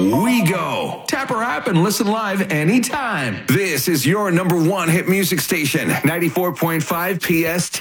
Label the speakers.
Speaker 1: we go. Tap our app and listen live anytime. This is your number one hit music station, 94.5 PST.